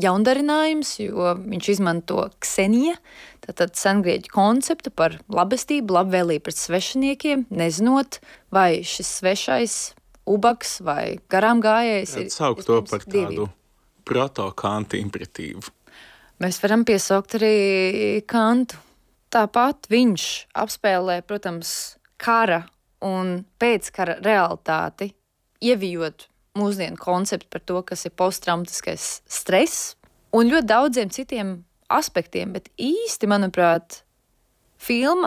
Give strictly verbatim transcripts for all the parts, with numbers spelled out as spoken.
jaundarinājums, jo viņš izmanto ksenija, tātad sengrieķu konceptu par labestību, labvēlību pret svešiniekiem, nezinot, vai šis svešais ubaks vai garām gājējs ir saukt to par tādu proto-kantu imperatīvu. Mēs varam piesaukt arī Kantu. Tāpat viņš apspēlē, protams, kara un pēckara realitāti, ievijot mūsdienu konceptu par to, kas ir posttraumatiskais stress un ļoti daudziem citiem aspektiem, bet īsti, manuprāt, filma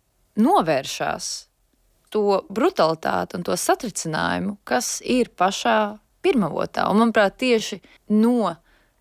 novēršās to brutalitāti un to satricinājumu, kas ir pašā pirmavotā. Un, manuprāt, tieši no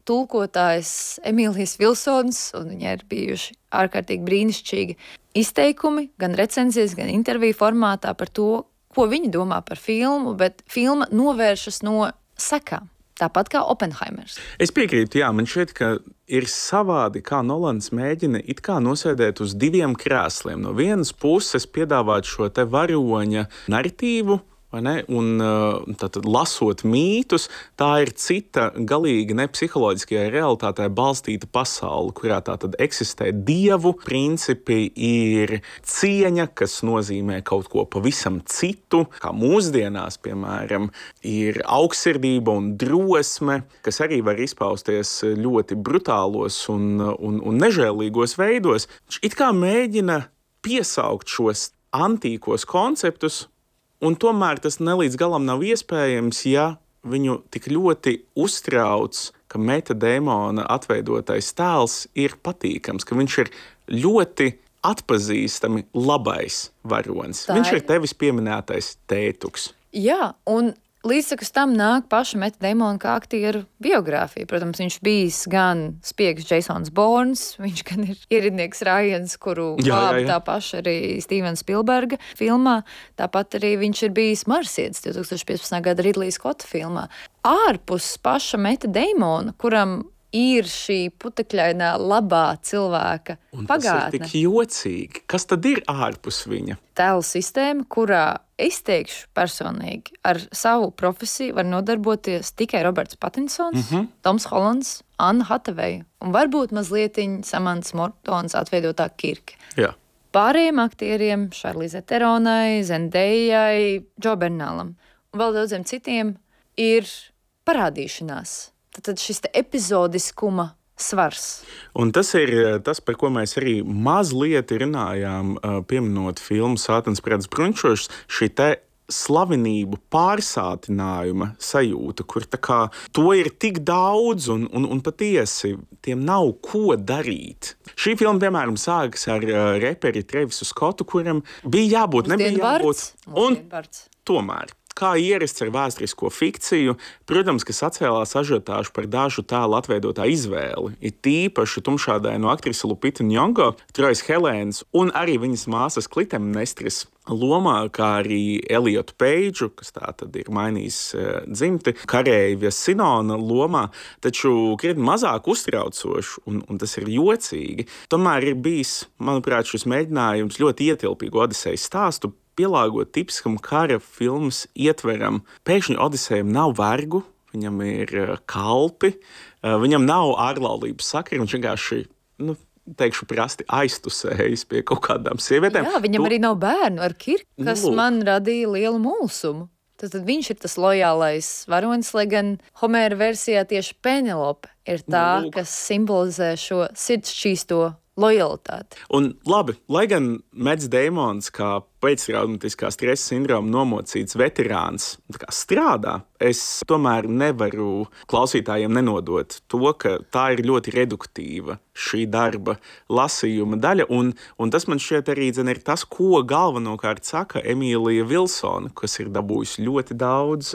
tulkotājas Emīlijas Vilsonas, un viņai ir bijuši ārkārtīgi brīnišķīgi izteikumi, gan recenzijas, gan interviju formātā par to, ko viņi domā par filmu, bet filma novēršas no sekām. Tāpat kā Oppenheimers. Es piekrītu, jā, man šķiet, ka ir savādi, kā Nolans mēģina it kā nosēdēt uz diviem krēsliem. No vienas puses piedāvāt šo te varoņa narratīvu, vai ne? Un tātad lasot mītus, tā ir cita galīgi ne psiholoģiskajā realitātē balstīta pasaule, kurā tātad eksistē dievu principi, ir cieņa, kas nozīmē kaut ko pavisam citu, kā mūsdienās, piemēram, ir augstsirdība un drosme, kas arī var izpausties ļoti brutālos un, un, un nežēlīgos veidos. It kā mēģina piesaukt šos antīkos konceptus, un tomēr tas nelīdz galam nav iespējams, ja viņu tik ļoti uztrauc, ka metadēmona atveidotais tēls ir patīkams, ka viņš ir ļoti atpazīstami labais varonis. Tā viņš ir tevis pieminētais tētuks. Jā, un līdzsakus tam nāk paša Meta Damona kā aktieru biogrāfija. Protams, viņš bijis gan spiegs Jasons Bournes, viņš gan ir ieridnieks Ryans, kuru glāba tā paša arī Stevena Spielberga filmā. Tāpat arī viņš ir bijis Marsietis divtūkstoš piecpadsmitā gada Ridlija Skotta filmā. Ārpus paša Meta Damona, kuram ir šī putekļainā labā cilvēka un pagātne. Tas ir tik jocīgi. Kas tad ir ārpus viņa? Tēlu sistēma, kurā es teikšu personīgi, ar savu profesiju var nodarboties tikai Roberts Patinsons, mm-hmm. Toms Hollands, Anna Hathaway un varbūt mazlietiņ Samants Mortons atveidotā Kirke. Jā. Pārējiem aktieriem, Šarlize Teronai, Zendejai, Džo Bernālam un vēl daudziem citiem ir parādīšanās. Tad šis te epizodiskuma svars. Un tas ir tas, par ko mēs arī mazliet runājām, pieminot filmu Sātans prāts bruņšošs, šī te slavenību pārsātinājuma sajūta, kur tā kā to ir tik daudz un, un, un patiesi tiem nav ko darīt. Šī filma, piemēram, sākas ar reperi Trevisu Skotu, kuram bija jābūt, nebija jābūt. Un tomēr. Kā ierasts ar vēsturisko fikciju, protams, ka sacēlās ažiotāžu par dažu tēlu atveidotāju izvēli. Ir tīpaši tumšādaino aktrise Lupita Nyong'o, Trojas Helēnas un arī viņas māsas Klitemnestras lomā, kā arī Eliotu Peidžu, kas tā tad ir mainījis dzimti, Kareivja Sinona lomā, taču krietni mazāk uztraucoši, un, un tas ir jocīgi. Tomēr ir bijis, manuprāt, šis mēģinājums ļoti ietilpīgu Odisejas stāstu pielāgot tipiskam kara filmas ietveram. Pēkšņi Odisejam nav vergu, viņam ir kalpi, viņam nav ārlaulības sakari, viņš vienkārši, nu, teikšu prasti, aiztusējis pie kaut kādām sievietēm. Jā, viņam tu... arī nav bērnu ar Kirku, kas nu, man radīja lielu mulsumu. Tad, tad viņš ir tas lojālais varonis, lai gan Homēra versijā tieši Penelope ir tā, nu, kas simbolizē šo sirdsšķīsto lojalitāti. Un labi, lai gan Mets Damons kā pēctraumatiskā stresa sindroma nomocīts veterāns tā kā strādā, es tomēr nevaru klausītājiem nenodot to, ka tā ir ļoti reduktīva šī darba lasījuma daļa, un, un tas man šķiet arī dzen, ir tas, ko galvenokārt saka Emīlija Vilsona, kas ir dabūjusi ļoti daudz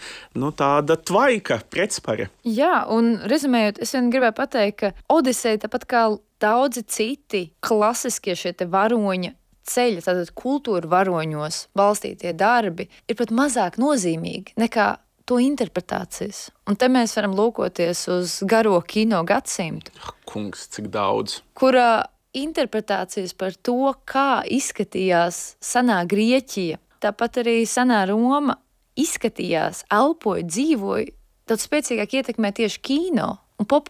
no tāda tvaika pretspara. Jā, un rezumējot, es vien gribēju pateikt, ka Odiseja, tāpat kā daudzi citi klasiskie šie te varoņa ceļa, tātad kultūra varoņos balstītie darbi, ir pat mazāk nozīmīgi nekā to interpretācijas. Un te mēs varam lūkoties uz garo kino gadsimtu. Kungs, cik daudz. Kurā interpretācijas par to, kā izskatījās senā Grieķija, tāpat arī senā Roma izskatījās, elpoja, dzīvoja, daudz spēcīgāk ietekmē tieši kino un